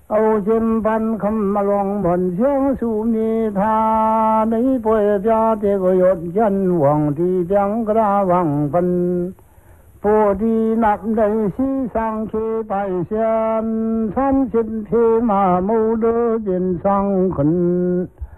欧金班看马龙本相树密他没不家这个原见王的两个大王分，不的南人西上去拜仙，三千匹马木的进上坑。